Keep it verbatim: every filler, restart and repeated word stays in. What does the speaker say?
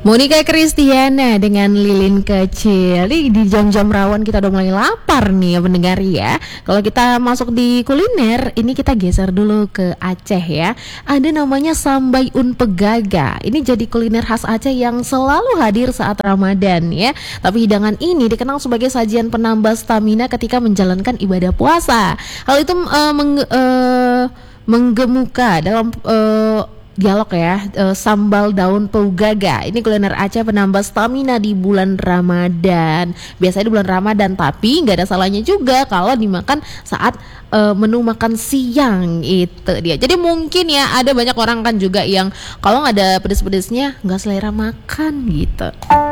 Monica Kristiana dengan lilin kecil. Nih di jam-jam rawan kita udah mulai lapar nih ya pendengar ya. Kalau kita masuk di kuliner, ini kita geser dulu ke Aceh ya. Ada namanya Sambayun Pegaga. Ini jadi kuliner khas Aceh yang selalu hadir saat Ramadan ya. Tapi hidangan ini dikenal sebagai sajian penambah stamina ketika menjalankan ibadah puasa. Hal itu uh, meng, uh, menggemuka dalam uh, dialog ya, e, sambal daun pegaga. Ini kuliner Aceh penambah stamina di bulan Ramadan. Biasanya di bulan Ramadan, tapi nggak ada salahnya juga kalau dimakan saat e, menu makan siang. Itu dia. Jadi mungkin ya ada banyak orang kan juga yang kalau nggak ada pedes-pedesnya nggak selera makan gitu.